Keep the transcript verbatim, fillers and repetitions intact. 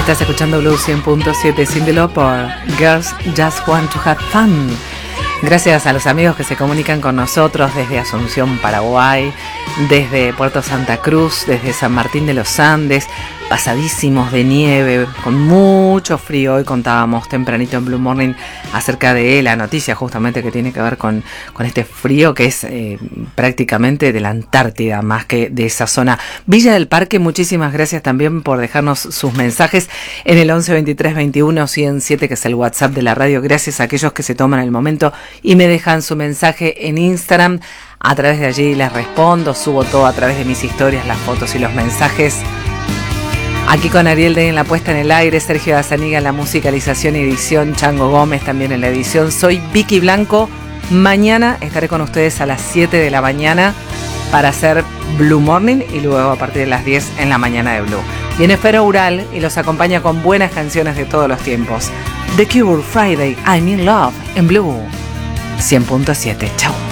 Estás escuchando Blue cien punto siete, Cyndi Lauper, Girls Just Want to Have Fun. Gracias a los amigos que se comunican con nosotros desde Asunción, Paraguay, desde Puerto Santa Cruz, desde San Martín de los Andes, pasadísimos de nieve, con mucho frío. Hoy contábamos tempranito en Blue Morning acerca de la noticia justamente que tiene que ver con, con este frío que es eh, prácticamente de la Antártida más que de esa zona. Villa del Parque, muchísimas gracias también por dejarnos sus mensajes en el once veintitrés veintiuno cien siete, que es el WhatsApp de la radio. Gracias a aquellos que se toman el momento y me dejan su mensaje en Instagram. A través de allí les respondo, subo todo a través de mis historias, las fotos y los mensajes. Aquí con Ariel Dey en la puesta en el aire, Sergio Dazaniga en la musicalización y edición, Chango Gómez también en la edición. Soy Vicky Blanco. Mañana estaré con ustedes a las siete de la mañana para hacer Blue Morning y luego a partir de las diez en la mañana de Blue. Viene Fero Ural y los acompaña con buenas canciones de todos los tiempos. The Cure, Friday, I'm in Love en Blue cien punto siete. Chau.